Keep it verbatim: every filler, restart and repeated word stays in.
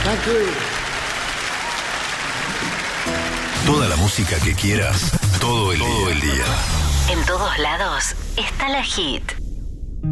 Thank you. Toda la música que quieras, todo el, todo el día. En todos lados está la Hit.